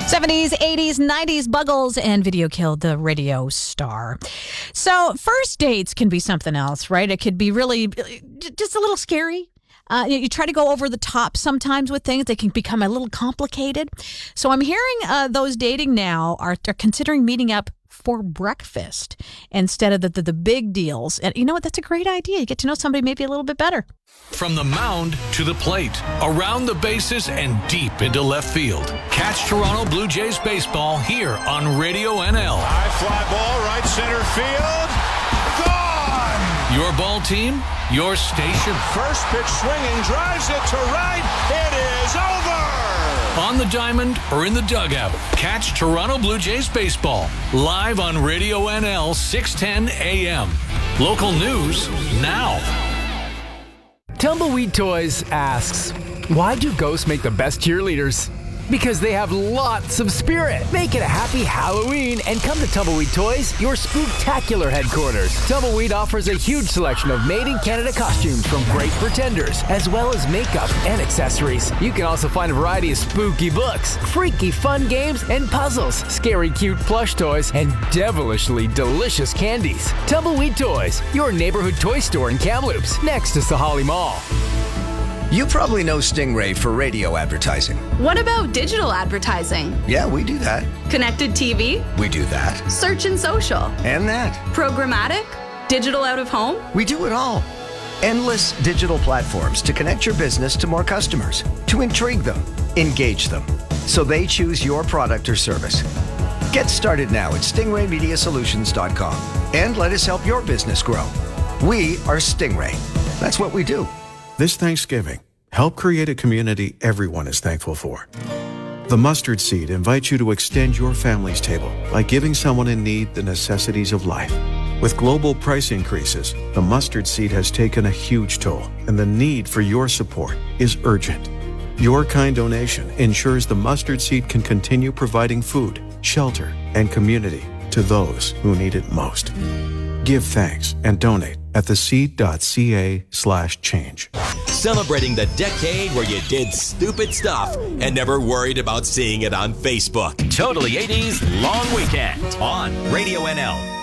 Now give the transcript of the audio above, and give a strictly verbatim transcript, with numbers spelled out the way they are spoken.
seventies, eighties, nineties, Buggles, and Video killed the radio star. So first dates can be something else, right? It could be really just a little scary. Uh, you, you try to go over the top sometimes with things. They can become a little complicated. So I'm hearing uh, those dating now are, are considering meeting up for breakfast instead of the, the, the big deals. And you know what? That's a great idea. You get to know somebody maybe a little bit better. From the mound to the plate, around the bases and deep into left field. Catch Toronto Blue Jays baseball here on Radio N L. High fly ball, right center field. Gone! Your ball team, your station. First pitch swinging, drives it to right. It is over! On the diamond or in the dugout, catch Toronto Blue Jays baseball live on Radio N L six ten A M. Local news now. Tumbleweed Toys asks, why do ghosts make the best cheerleaders? Because they have lots of spirit. Make it a happy Halloween and come to Tumbleweed Toys, your spooktacular headquarters. Tumbleweed offers a huge selection of made-in-Canada costumes from great pretenders, as well as makeup and accessories. You can also find a variety of spooky books, freaky fun games and puzzles, scary cute plush toys, and devilishly delicious candies. Tumbleweed Toys, your neighborhood toy store in Kamloops, next to Sahali Mall. You probably know Stingray for radio advertising. What about digital advertising? Yeah, we do that. Connected T V? We do that. Search and social? And that. Programmatic? Digital out of home? We do it all. Endless digital platforms to connect your business to more customers, to intrigue them, engage them, so they choose your product or service. Get started now at stingray media solutions dot com and let us help your business grow. We are Stingray. That's what we do. This Thanksgiving, help create a community everyone is thankful for. The Mustard Seed invites you to extend your family's table by giving someone in need the necessities of life. With global price increases, the Mustard Seed has taken a huge toll, and the need for your support is urgent. Your kind donation ensures the Mustard Seed can continue providing food, shelter, and community to those who need it most. Give thanks and donate at theseed.ca slash change. Celebrating the decade where you did stupid stuff and never worried about seeing it on Facebook. Totally eighties Long Weekend on Radio N L.